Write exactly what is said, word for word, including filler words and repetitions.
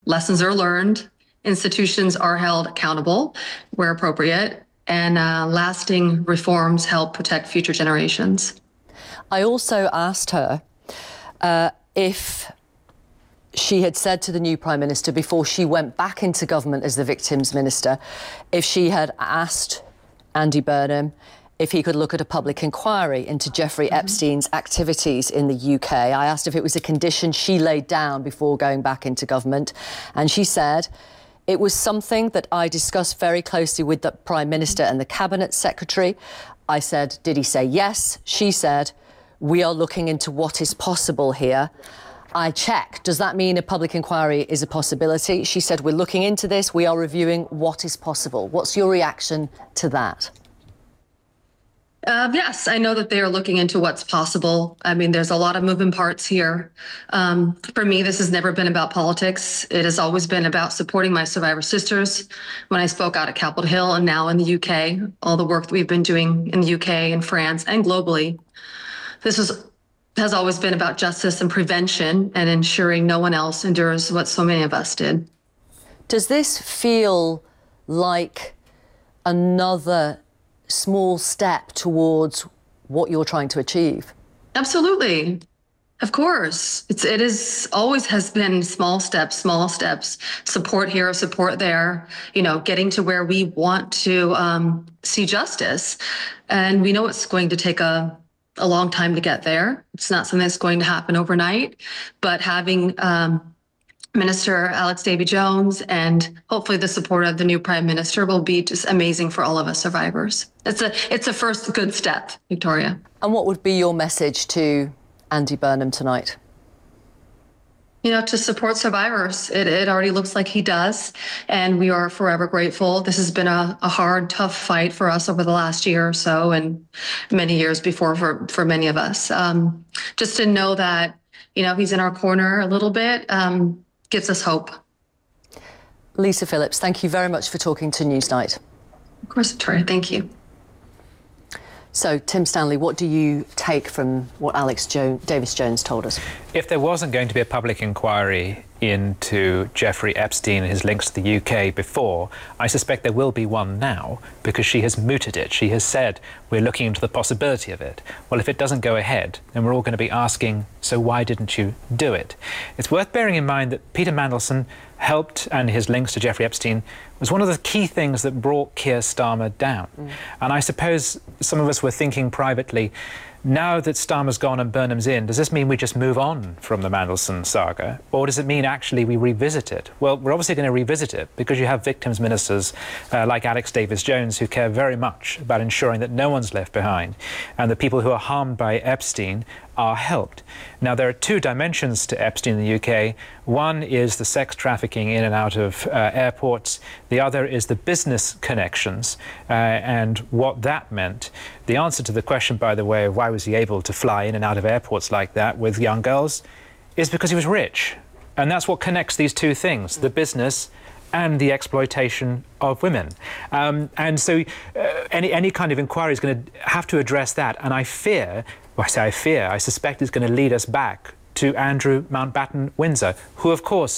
lessons are learned, institutions are held accountable where appropriate, and uh, lasting reforms help protect future generations. I also asked her uh, if she had said to the new Prime Minister before she went back into government as the Victims Minister, if she had asked Andy Burnham if he could look at a public inquiry into Jeffrey mm-hmm. Epstein's activities in the U K. I asked if it was a condition she laid down before going back into government, and she said, "It was something that I discussed very closely with the Prime Minister and the Cabinet Secretary." I said, "Did he say yes?" She said, "We are looking into what is possible here." I checked, does that mean a public inquiry is a possibility? She said, "We're looking into this, we are reviewing what is possible." What's your reaction to that? Uh, yes, I know that they are looking into what's possible. I mean, there's a lot of moving parts here. Um, for me, this has never been about politics. It has always been about supporting my survivor sisters. When I spoke out at Capitol Hill and now in the U K, all the work that we've been doing in the U K and France and globally, this is, has always been about justice and prevention and ensuring no one else endures what so many of us did. Does this feel like another small step towards what you're trying to achieve? Absolutely. Of course. It's, it is always has been small steps, small steps, support here, support there, you know, getting to where we want to um, see justice. And we know it's going to take a, a long time to get there. It's not something that's going to happen overnight, but having um, Minister Alex Davies-Jones and hopefully the support of the new Prime Minister will be just amazing for all of us survivors. It's a it's a first good step, Victoria. And what would be your message to Andy Burnham tonight? You know, to support survivors. It, it already looks like he does, and we are forever grateful. This has been a, a hard, tough fight for us over the last year or so, and many years before for, for many of us. Um, just to know that, you know, he's in our corner a little bit, um, gives us hope. Lisa Phillips, thank you very much for talking to Newsnight. Of course, Victoria, thank you. So, Tim Stanley, what do you take from what Alex jo- Davies-Jones told us? If there wasn't going to be a public inquiry into Jeffrey Epstein and his links to the U K before, I suspect there will be one now, because she has mooted it. She has said, we're looking into the possibility of it. Well, if it doesn't go ahead, then we're all going to be asking, so why didn't you do it? It's worth bearing in mind that Peter Mandelson helped, and his links to Jeffrey Epstein was one of the key things that brought Keir Starmer down. Mm. And I suppose some of us were thinking privately, now that Starmer's gone and Burnham's in, does this mean we just move on from the Mandelson saga? Or does it mean actually we revisit it? Well, we're obviously going to revisit it because you have victims ministers uh, like Alex Davies-Jones who care very much about ensuring that no one's left behind and the people who are harmed by Epstein are helped. Now, there are two dimensions to Epstein in the U K. One is the sex trafficking in and out of uh, airports. The other is the business connections uh, and what that meant. The answer to the question, by the way, of why was he able to fly in and out of airports like that with young girls is because he was rich. And that's what connects these two things, the business and the exploitation of women. Um, and so uh, any, any kind of inquiry is going to have to address that. And I fear, well, I say I fear, I suspect it's going to lead us back to Andrew Mountbatten Windsor, who, of course,